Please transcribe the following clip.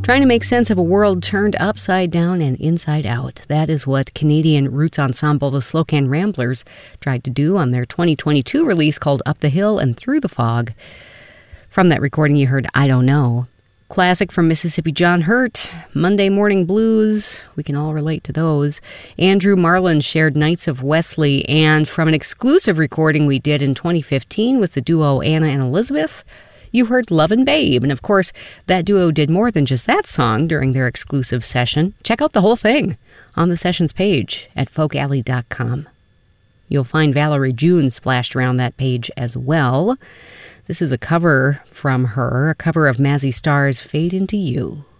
Trying to make sense of a world turned upside down and inside out. That is what Canadian roots ensemble the Slocan Ramblers tried to do on their 2022 release called Up the Hill and Through the Fog. From that recording you heard I Don't Know. Classic from Mississippi John Hurt, Monday Morning Blues, we can all relate to those. Andrew Marlin shared Knights of Wesley, and from an exclusive recording we did in 2015 with the duo Anna and Elizabeth, you heard Lovin' Babe. And of course, that duo did more than just that song during their exclusive session. Check out the whole thing on the sessions page at folkalley.com. You'll find Valerie June splashed around that page as well. This is a cover from her, a cover of Mazzy Star's Fade Into You.